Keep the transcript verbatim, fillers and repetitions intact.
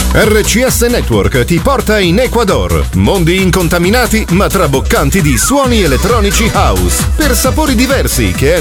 R C S Network ti porta in Ecuador. Mondi incontaminati ma traboccanti di suoni elettronici house per sapori diversi che